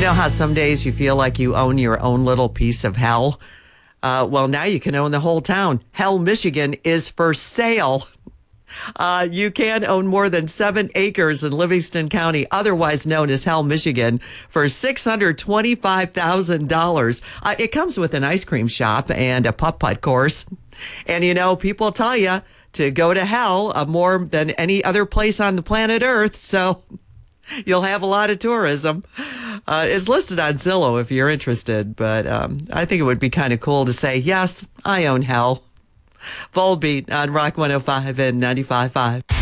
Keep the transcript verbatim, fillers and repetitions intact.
know how some days you feel like you own your own little piece of hell? Uh, well, now you can own the whole town. Hell, Michigan is for sale. Uh, you can own more than seven acres in Livingston County, otherwise known as Hell, Michigan, for six hundred twenty-five thousand dollars. Uh, it comes with an ice cream shop and a putt-putt course. And, you know, people tell you to go to hell uh, more than any other place on the planet Earth, so you'll have a lot of tourism. Uh, it's listed on Zillow if you're interested, but um, I think it would be kind of cool to say, yes, I own hell. Volbeat on Rock one oh five and ninety-five point five.